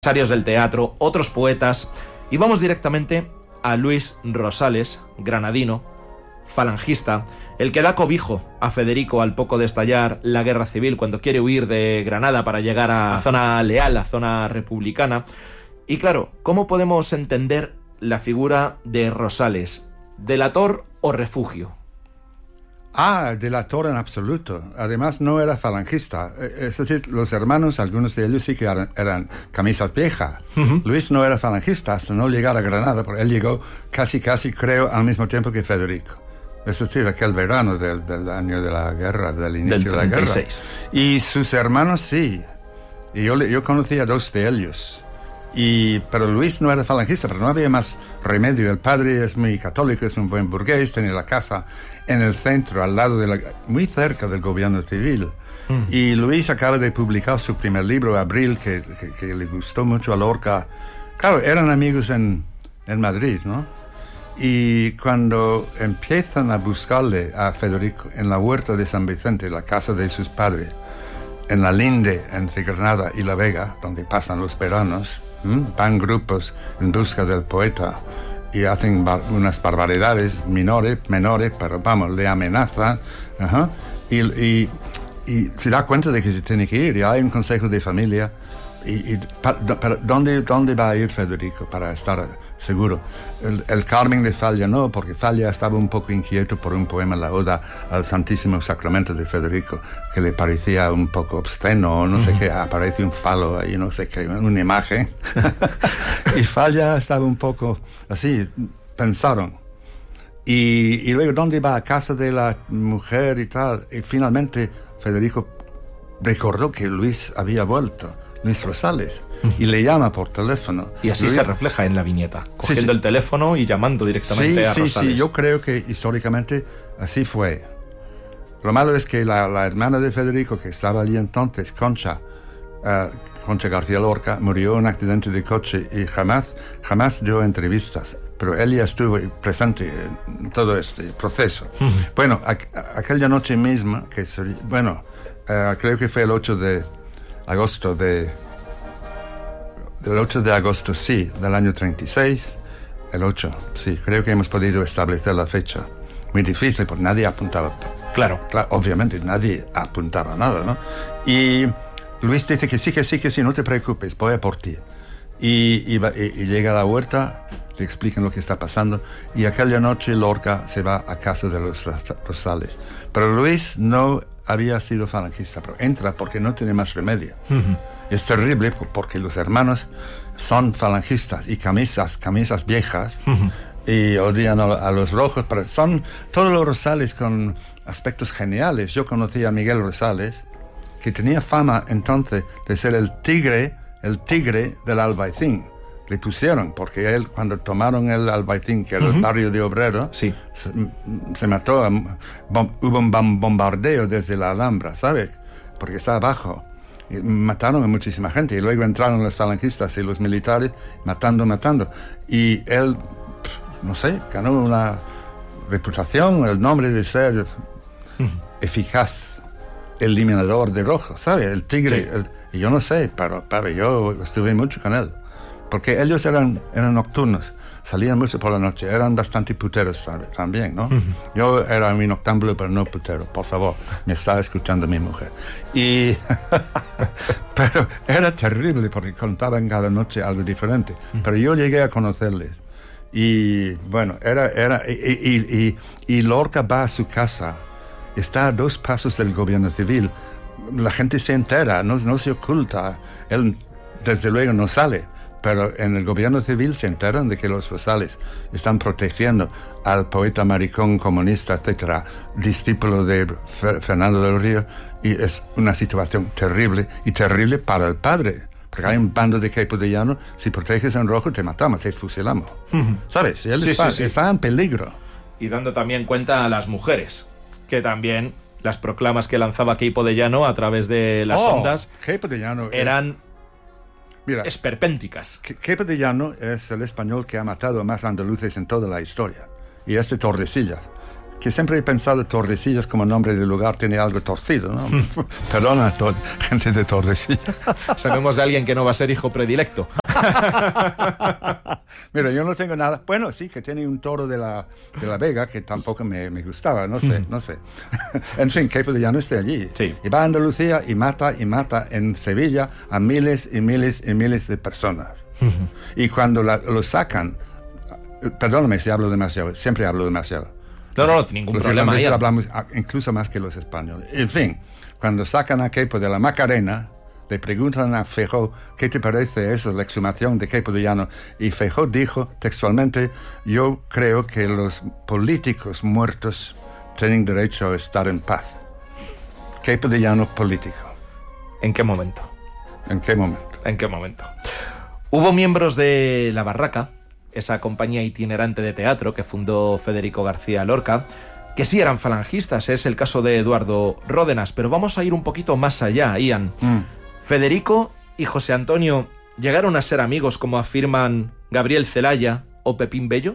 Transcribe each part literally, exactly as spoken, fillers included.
empresarios del teatro, otros poetas, y vamos directamente a Luis Rosales, granadino, falangista, el que da cobijo a Federico al poco de estallar la guerra civil, cuando quiere huir de Granada para llegar a zona leal, a zona republicana. Y claro, ¿cómo podemos entender la figura de Rosales? ¿Delator o refugio? Ah, delator en absoluto. Además, no era falangista. Es decir, los hermanos, algunos de ellos sí que eran, eran camisas viejas. Uh-huh. Luis no era falangista hasta no llegar a Granada, porque él llegó casi, casi, creo, al mismo tiempo que Federico. Es decir, aquel verano del, del año de la guerra, del inicio del de la guerra. treinta y seis. Y sus hermanos sí. Y yo, yo conocí a dos de ellos. Y, pero Luis no era falangista, pero no había más remedio. El padre es muy católico, es un buen burgués, tiene la casa en el centro, al lado de la, muy cerca del gobierno civil. Mm. Y Luis acaba de publicar su primer libro, Abril, que, que, que le gustó mucho a Lorca. Claro, eran amigos en, en Madrid, ¿no? Y cuando empiezan a buscarle a Federico en la huerta de San Vicente, la casa de sus padres, en la linde entre Granada y La Vega, donde pasan los veranos, ¿Mm? van grupos en busca del poeta y hacen bar- unas barbaridades menores, menores, pero vamos, le amenazan, uh-huh, y, y, y se da cuenta de que se tiene que ir, y hay un consejo de familia, y, y para, para, ¿dónde, ¿dónde va a ir Federico para estar seguro? El, el Carmen de Falla no, porque Falla estaba un poco inquieto por un poema, la Oda al Santísimo Sacramento de Federico, que le parecía un poco obsceno, o no sé qué, aparece un falo ahí, no sé qué, una imagen. Y Falla estaba un poco así, pensaron. Y, y luego, ¿dónde va? A casa de la mujer y tal. Y finalmente Federico recordó que Luis había vuelto, Luis Rosales, y le llama por teléfono. Y así Luis se refleja en la viñeta, cogiendo sí, sí. el teléfono y llamando directamente sí, a sí, Rosales. Sí, yo creo que históricamente así fue. Lo malo es que la, la hermana de Federico, que estaba allí entonces, Concha, uh, Concha García Lorca, murió en un accidente de coche y jamás, jamás dio entrevistas. Pero ella estuvo presente en todo este proceso. Uh-huh. Bueno, a, a, aquella noche misma, que sería, bueno, uh, creo que fue el ocho de agosto de... del ocho de agosto, sí, del año treinta y seis, el ocho, sí, creo que hemos podido establecer la fecha. Muy difícil, porque nadie apuntaba. Claro. Claro, obviamente nadie apuntaba nada, ¿no? Y Luis dice que sí, que sí, que sí, no te preocupes, voy a por ti. Y, y, y, y llega a la huerta, le explican lo que está pasando, y aquella noche Lorca se va a casa de los Rosales. Pero Luis no había sido falangista, pero entra porque no tiene más remedio. Uh-huh. Es terrible porque los hermanos son falangistas y camisas, camisas viejas, uh-huh. y odian a, a los rojos, pero son todos los Rosales con aspectos geniales. Yo conocí a Miguel Rosales, que tenía fama entonces de ser el tigre, el tigre del Albaicín. Le pusieron, porque él, cuando tomaron el Albaicín, que era uh-huh. el barrio de Obrero, sí. se, se mató, bom, hubo un bombardeo desde la Alhambra, ¿sabes? Porque está abajo. Y mataron a muchísima gente, y luego entraron los falangistas y los militares, matando, matando. Y él, no sé, ganó una reputación, el nombre de ser uh-huh. eficaz, eliminador de rojos, ¿sabes? El tigre, sí. el, y yo no sé, pero, pero yo estuve mucho con él. Porque ellos eran, eran nocturnos, salían mucho por la noche, eran bastante puteros también, ¿no? Uh-huh. Yo era muy noctámbulo, pero no putero, por favor, me estaba escuchando mi mujer. Y pero era terrible porque contaban cada noche algo diferente. Uh-huh. Pero yo llegué a conocerles. Y bueno, era, era y, y, y, y Lorca va a su casa, está a dos pasos del gobierno civil. La gente se entera, no, no se oculta. Él, desde luego, no sale. Pero en el gobierno civil se enteran de que los Rosales están protegiendo al poeta maricón comunista, etcétera, discípulo de Fer- Fernando del Río, y es una situación terrible, y terrible para el padre. Porque hay un bando de Queipo de Llano, si proteges en rojo te matamos, te fusilamos. Uh-huh. ¿Sabes? Él sí, está, sí, sí. está en peligro. Y dando también cuenta a las mujeres, que también las proclamas que lanzaba Queipo de Llano a través de las oh, ondas Queipo de Llano eran... Es... Mira, esperpénticas. Queipo de Llano es el español que ha matado más andaluces en toda la historia. Y es de Tordesillas. que siempre he pensado Tordesillas como nombre de lugar tiene algo torcido, ¿no? Perdona a toda gente de Tordesillas. Sabemos de alguien que no va a ser hijo predilecto. Mira, yo no tengo nada. Bueno, sí, que tiene un toro de la, de la Vega que tampoco me, me gustaba, no sé, no sé. En fin, Queipo de Llano está allí. Sí. Y va a Andalucía y mata y mata en Sevilla a miles y miles y miles de personas. Uh-huh. Y cuando la, lo sacan, perdóname si hablo demasiado, siempre hablo demasiado. No, no, no, ningún los problema. Los hablamos incluso más que los españoles. En fin, cuando sacan a Queipo de la Macarena, le preguntan a Feijóo, ¿qué te parece eso, la exhumación de Queipo de Llano? Y Feijóo dijo textualmente, yo creo que los políticos muertos tienen derecho a estar en paz. Queipo de Llano político. ¿En qué momento? ¿En qué momento? ¿En qué momento? Hubo miembros de La Barraca, esa compañía itinerante de teatro que fundó Federico García Lorca, que sí eran falangistas. Es el caso de Eduardo Ródenas, pero vamos a ir un poquito más allá, Ian. Mm. ¿Federico y José Antonio llegaron a ser amigos, como afirman Gabriel Celaya o Pepín Bello?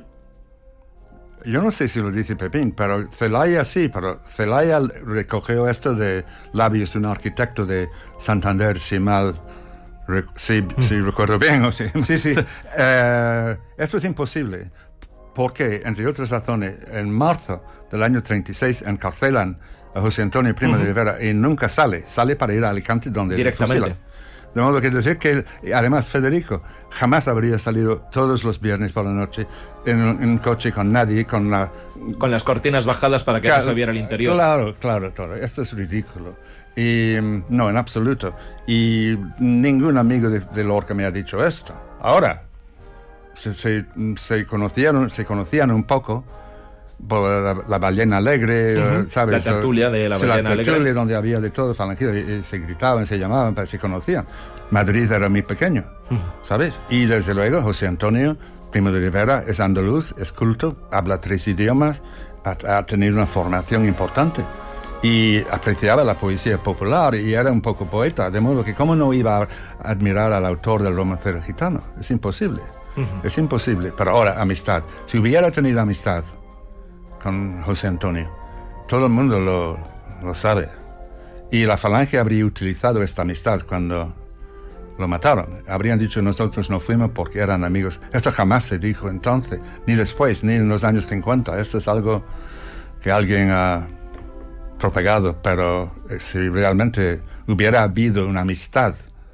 Yo no sé si lo dice Pepín, pero Celaya sí, pero Celaya recogió esto de labios de un arquitecto de Santander, si mal, si, mm. si recuerdo bien. O si, sí, sí. eh, esto es imposible, porque, entre otras razones, en marzo del año treinta y seis encarcelan a José Antonio Primo uh-huh. de Rivera y nunca sale, sale para ir a Alicante donde directamente. Fusilan. De modo que decir que, además, Federico jamás habría salido todos los viernes por la noche en un, en un coche con nadie, con la... Con las cortinas bajadas para que claro, no se viera el interior. Claro, claro, todo. Esto es ridículo. Y no, en absoluto. Y ningún amigo de, de Lorca me ha dicho esto. Ahora, se, se, se, conocían, se conocían un poco por la, la ballena alegre, uh-huh. ¿sabes? La tertulia de la ballena la tertulia alegre. Donde había de todo, falangistas, y, y se gritaban, se llamaban, pero se conocían. Madrid era muy pequeño, uh-huh. ¿sabes? Y desde luego José Antonio Primo de Rivera es andaluz, es culto, habla tres idiomas, ha, ha tenido una formación importante y apreciaba la poesía popular y era un poco poeta, de modo que cómo no iba a admirar al autor del romancero gitano. Es imposible, uh-huh. es imposible. Pero ahora, amistad. Si hubiera tenido amistad con José Antonio, todo el mundo lo, lo sabe, y la falange habría utilizado esta amistad cuando lo mataron. Habrían dicho, nosotros no fuimos porque eran amigos. Esto jamás se dijo entonces, ni después, ni en los años cincuenta. Esto es algo que alguien ha propagado, pero si realmente hubiera habido una amistad,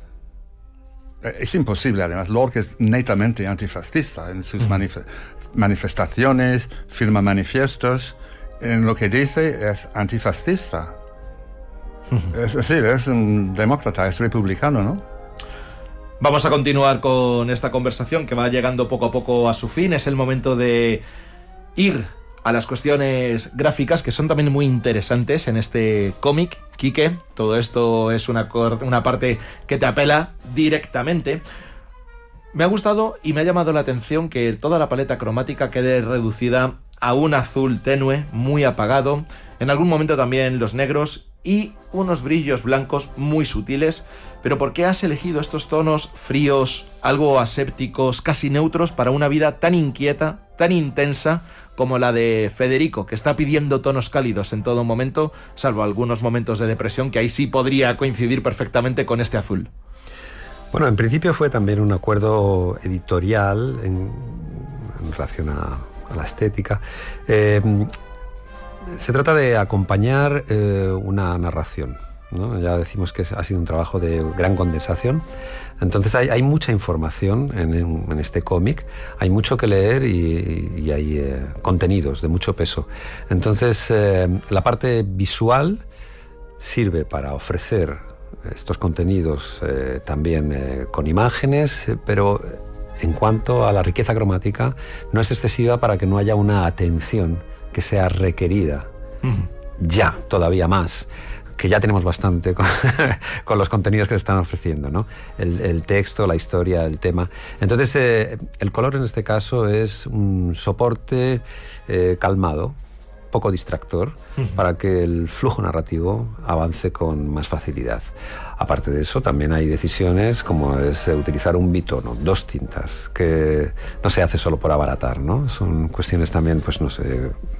es imposible. Además, Lorca es netamente antifascista en sus manif- manifestaciones, firma manifiestos, en lo que dice es antifascista. Es decir, es un demócrata, es republicano, ¿no? Vamos a continuar con esta conversación que va llegando poco a poco a su fin. Es el momento de ir a las cuestiones gráficas, que son también muy interesantes en este cómic. Quique, todo esto es una, una parte que te apela directamente. Me ha gustado y me ha llamado la atención que toda la paleta cromática quede reducida a un azul tenue, muy apagado, en algún momento también los negros y unos brillos blancos muy sutiles. Pero ¿por qué has elegido estos tonos fríos, algo asépticos, casi neutros para una vida tan inquieta, tan intensa como la de Federico, que está pidiendo tonos cálidos en todo momento, salvo algunos momentos de depresión, que ahí sí podría coincidir perfectamente con este azul? Bueno, en principio fue también un acuerdo editorial en, en relación a, a la estética. Eh, se trata de acompañar eh, una narración, ¿no? Ya decimos que ha sido un trabajo de gran condensación. Entonces hay, hay mucha información en, en este cómic, hay mucho que leer y, y hay eh, contenidos de mucho peso. Entonces eh, la parte visual sirve para ofrecer estos contenidos eh, también eh, con imágenes, eh, pero en cuanto a la riqueza cromática no es excesiva para que no haya una atención que sea requerida, uh-huh. ya, todavía más, que ya tenemos bastante con, con los contenidos que se están ofreciendo, ¿no? El, el texto, la historia, el tema. Entonces, eh, el color en este caso es un soporte eh, calmado, poco distractor, uh-huh. para que el flujo narrativo avance con más facilidad. Aparte de eso, también hay decisiones como es utilizar un bitono, dos tintas, que no se hace solo por abaratar, ¿no? Son cuestiones también, pues no sé,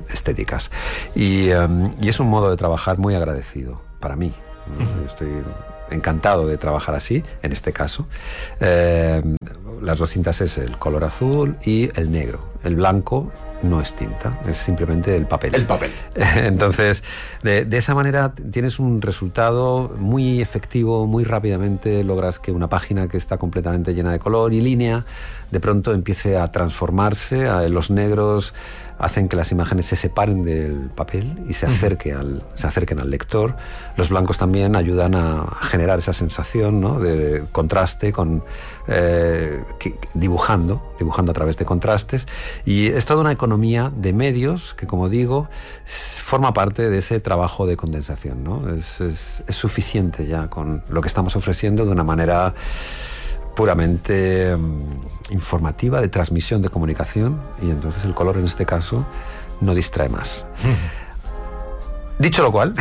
estéticas. Y, um, y es un modo de trabajar muy agradecido para mí. ¿no? Estoy encantado de trabajar así, en este caso. Eh, las dos tintas es el color azul y el negro. El blanco no es tinta, es simplemente el papel. El papel. Entonces, de, de esa manera tienes un resultado muy efectivo, muy rápidamente logras que una página que está completamente llena de color y línea, de pronto empiece a transformarse, a, los negros hacen que las imágenes se separen del papel y se, acerque al, se acerquen al lector. Los blancos también ayudan a generar esa sensación, ¿no?, de contraste con eh, que, dibujando, dibujando a través de contrastes. Y es toda una economía de medios que, como digo, forma parte de ese trabajo de condensación, ¿no? Es, es, es suficiente ya con lo que estamos ofreciendo de una manera puramente um, informativa, de transmisión de comunicación, y entonces el color en este caso no distrae más. Dicho lo cual,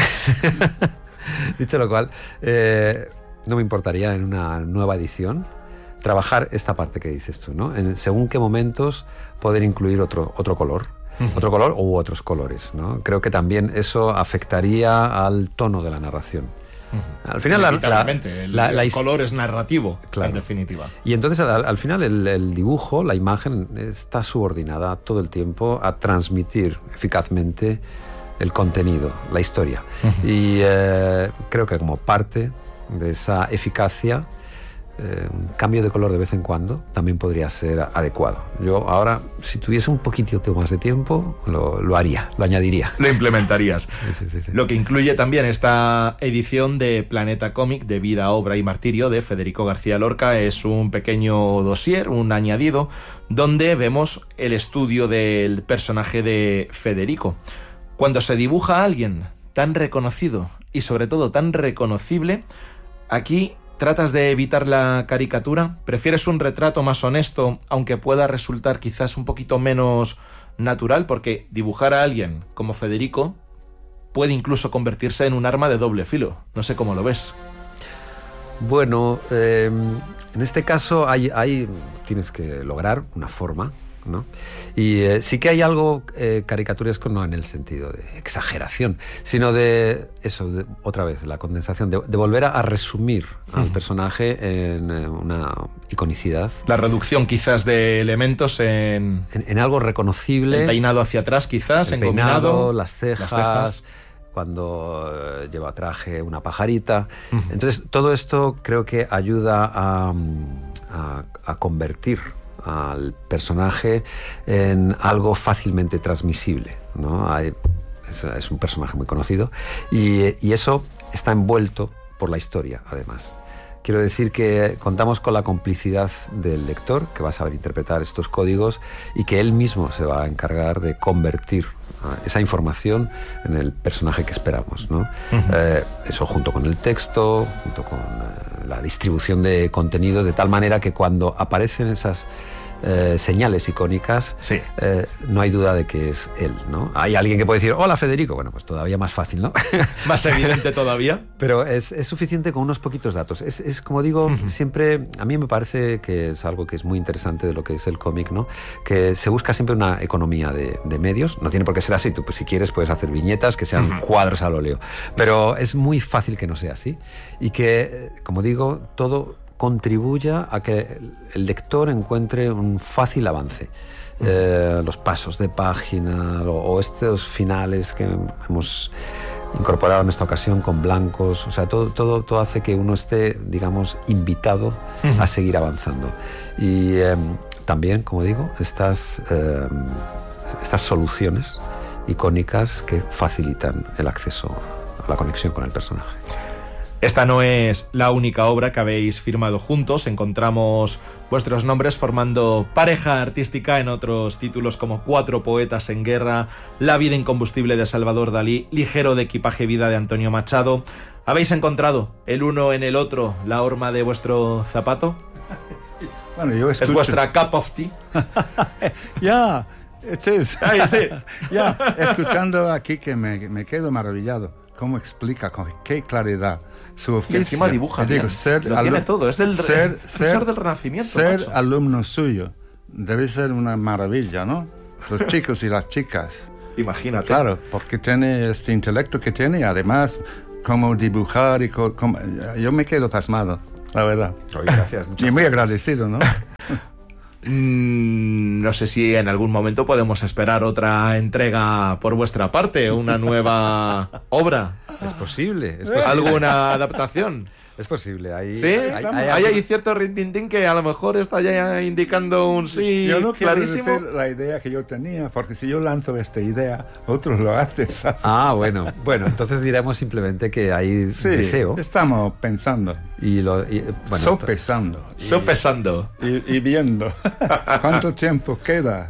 dicho lo cual, eh, no me importaría en una nueva edición trabajar esta parte que dices tú, ¿no? En según qué momentos poder incluir otro, otro color, uh-huh. otro color u otros colores, ¿no? Creo que también eso afectaría al tono de la narración. Uh-huh. Al final la, la, el, la, la, el color es narrativo, claro. en definitiva. Y entonces al, al final el, el dibujo, la imagen, está subordinada todo el tiempo a transmitir eficazmente el contenido, la historia. Uh-huh. Y eh, creo que como parte de esa eficacia, eh, un cambio de color de vez en cuando también podría ser adecuado. Yo ahora, si tuviese un poquitito más de tiempo, lo, lo haría, lo añadiría. Lo implementarías. Sí, sí, sí, sí. Lo que incluye también esta edición de Planeta Cómic de Vida, Obra y Martirio de Federico García Lorca es un pequeño dossier, un añadido, donde vemos el estudio del personaje de Federico. Cuando se dibuja a alguien tan reconocido y sobre todo tan reconocible, aquí ¿tratas de evitar la caricatura? ¿Prefieres un retrato más honesto, aunque pueda resultar quizás un poquito menos natural? Porque dibujar a alguien como Federico puede incluso convertirse en un arma de doble filo. No sé cómo lo ves. Bueno, eh, en este caso hay, hay, tienes que lograr una forma, ¿no? Y eh, sí que hay algo eh, caricaturesco, no en el sentido de exageración, sino de eso, de, otra vez, la condensación, de, de volver a, a resumir al uh-huh. personaje en eh, una iconicidad. La reducción quizás de elementos en... En, en algo reconocible. El peinado hacia atrás quizás, el engominado. Peinado, las cejas, las cejas. Cuando eh, lleva traje una pajarita. Uh-huh. Entonces, todo esto creo que ayuda a, a, a convertir al personaje en algo fácilmente transmisible, ¿no? Hay, es, es un personaje muy conocido y, y eso está envuelto por la historia, además. Quiero decir que contamos con la complicidad del lector, que va a saber interpretar estos códigos y que él mismo se va a encargar de convertir uh, esa información en el personaje que esperamos, ¿no? Uh-huh. Eh, eso junto con el texto, junto con uh, la distribución de contenido, de tal manera que cuando aparecen esas Eh, señales icónicas, sí. eh, no hay duda de que es él, ¿no? Hay alguien que puede decir, hola Federico, bueno, pues todavía más fácil, ¿no? Más evidente todavía. Pero es, es suficiente con unos poquitos datos. Es, es como digo, uh-huh. siempre, a mí me parece que es algo que es muy interesante de lo que es el cómic, ¿no? Que se busca siempre una economía de, de medios, no tiene por qué ser así, tú pues si quieres puedes hacer viñetas que sean uh-huh. cuadros al óleo, pero sí. es muy fácil que no sea así y que, como digo, todo contribuya a que el lector encuentre un fácil avance. Uh-huh. Eh, los pasos de página o, o estos finales que hemos incorporado en esta ocasión con blancos, o sea, todo, todo, todo hace que uno esté, digamos, invitado uh-huh. a seguir avanzando. Y eh, también, como digo, estas, eh, estas soluciones icónicas que facilitan el acceso a la conexión con el personaje. Esta no es la única obra que habéis firmado juntos. Encontramos vuestros nombres formando pareja artística en otros títulos como Cuatro poetas en guerra, La vida incombustible de Salvador Dalí, Ligero de equipaje vida de Antonio Machado. ¿Habéis encontrado el uno en el otro la horma de vuestro zapato? Bueno, yo escucho... ¿Es vuestra cup of tea? Ya, it is. Ay, sí. Ya, escuchando aquí que me, me quedo maravillado. ¿Cómo explica? Con qué claridad. Su oficio. Y encima dibuja digo, bien. ser Lo alu- tiene todo. Es del, ser, ser, ser del Renacimiento. Ser macho. alumno suyo debe ser una maravilla, ¿no? Los chicos y las chicas Imagínate. Claro, porque tiene este intelecto que tiene y además cómo dibujar y co- cómo... Yo me quedo pasmado, la verdad. Oye, gracias. Y muy agradecido, ¿no? Mm, no sé si en algún momento podemos esperar otra entrega por vuestra parte, una nueva obra. Es posible, es posible. ¿Alguna adaptación? Es posible. Hay, Sí, hay, hay- hay ahí cierto rintintín que a lo mejor está ya indicando un sí Yo no quiero clarísimo. decir la idea que yo tenía, porque si yo lanzo esta idea, otros lo hacen, ¿sabes? Ah, bueno. Bueno, entonces diremos simplemente que hay Sí, deseo. estamos pensando, Y lo, y, bueno, sopesando y, Sopesando. y, y viendo cuánto tiempo queda.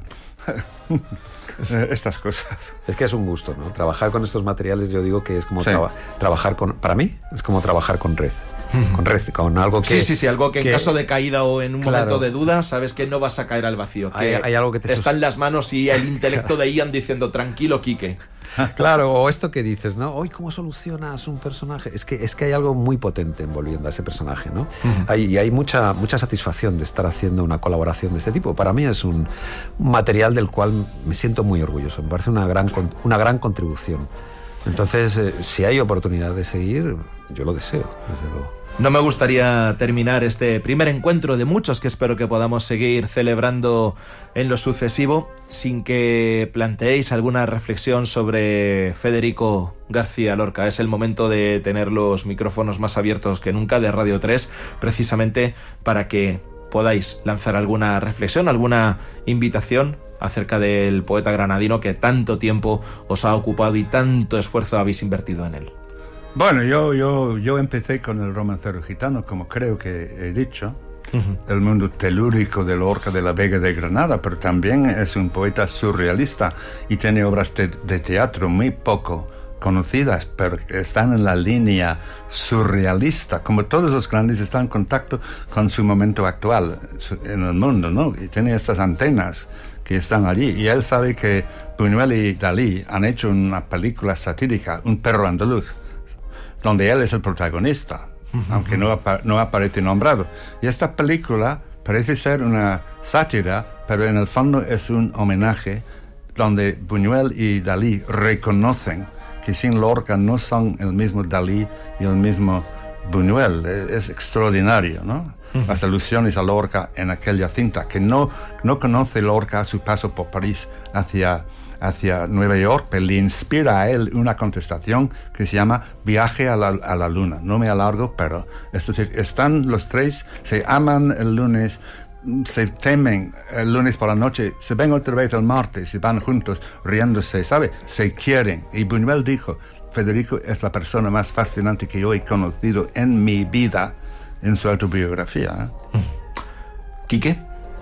Eh, Estas cosas. es que es un gusto, ¿no? Trabajar con estos materiales, yo digo que es como Sí. traba- trabajar con... Para mí, es como trabajar con red. Con red, con algo que... Sí, sí, sí, algo que, que- en caso de caída o en un Claro. momento de duda, sabes que no vas a caer al vacío. Que Hay- hay algo que te está sus- en las manos y el intelecto de Ian diciendo, tranquilo, Quique. Claro, o esto que dices, ¿no? Hoy, ¿cómo solucionas un personaje? Es que, es que hay algo muy potente envolviendo a ese personaje, ¿no? Hay, y hay mucha, mucha satisfacción de estar haciendo una colaboración de este tipo. Para mí es un, un material del cual me siento muy orgulloso. Me parece una gran, con- una gran contribución. Entonces, eh, si hay oportunidad de seguir, yo lo deseo, desde luego. No me gustaría terminar este primer encuentro de muchos que espero que podamos seguir celebrando en lo sucesivo sin que planteéis alguna reflexión sobre Federico García Lorca. Es el momento de tener los micrófonos más abiertos que nunca de Radio tres, precisamente para que podáis lanzar alguna reflexión, alguna invitación acerca del poeta granadino que tanto tiempo os ha ocupado y tanto esfuerzo habéis invertido en él. Bueno, yo, yo, yo empecé con el romancero gitano, como creo que he dicho, uh-huh. el mundo telúrico de Lorca de la Vega de Granada, pero también es un poeta surrealista y tiene obras de, de teatro muy poco conocidas, pero están en la línea surrealista, como todos los grandes están en contacto con su momento actual en el mundo, ¿no? Y tiene estas antenas que están allí, y él sabe que Buñuel y Dalí han hecho una película satírica, Un perro andaluz, donde él es el protagonista, uh-huh. aunque no, apa- no aparece nombrado. Y esta película parece ser una sátira, pero en el fondo es un homenaje donde Buñuel y Dalí reconocen que sin Lorca no son el mismo Dalí y el mismo Buñuel. Es, es extraordinario, ¿no? Uh-huh. Las alusiones a Lorca en aquella cinta, que no, no conoce Lorca a su paso por París hacia... hacia Nueva York, pero le inspira a él una contestación que se llama Viaje a la, a la Luna. No me alargo, pero es decir, están los tres, se aman el lunes, se temen el lunes por la noche, se ven otra vez el martes y van juntos riéndose, ¿sabe? Se quieren. Y Buñuel dijo, Federico es la persona más fascinante que yo he conocido en mi vida, en su autobiografía. ¿eh? ¿Quique?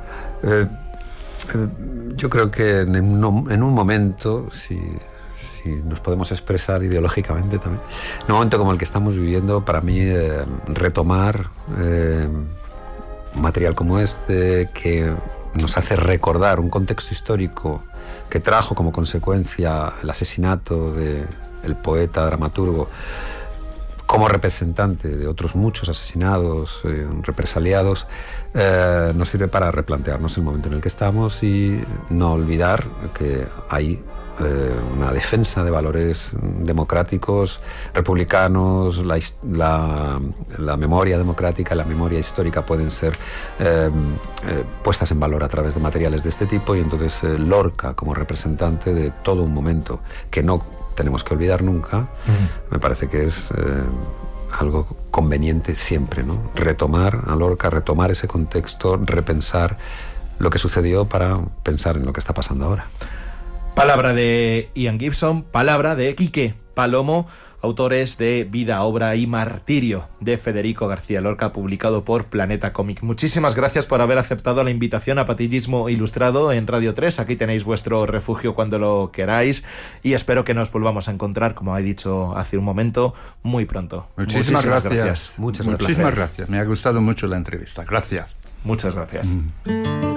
Eh, Yo creo que en un, en un momento, si, si nos podemos expresar ideológicamente también, en un momento como el que estamos viviendo, para mí eh, retomar eh, un material como este que nos hace recordar un contexto histórico que trajo como consecuencia el asesinato del poeta, dramaturgo, como representante de otros muchos asesinados, eh, represaliados, eh, nos sirve para replantearnos el momento en el que estamos y no olvidar que hay eh, una defensa de valores democráticos, republicanos, la, la, la memoria democrática, la memoria histórica pueden ser eh, eh, puestas en valor a través de materiales de este tipo, y entonces eh, Lorca, como representante de todo un momento que no tenemos que olvidar nunca, uh-huh. me parece que es eh, algo conveniente siempre, ¿no? Retomar a Lorca, retomar ese contexto, repensar lo que sucedió para pensar en lo que está pasando ahora. Palabra de Ian Gibson, palabra de Quique Palomo, autores de Vida, Obra y Martirio de Federico García Lorca, publicado por Planeta Cómic. Muchísimas gracias por haber aceptado la invitación a Patillismo Ilustrado en Radio tres. Aquí tenéis vuestro refugio cuando lo queráis y espero que nos volvamos a encontrar, como he dicho hace un momento, muy pronto. Muchísimas, Muchísimas gracias. gracias. Muchas Muchísimas gracias. Me ha gustado mucho la entrevista. Gracias. Muchas gracias. Mm.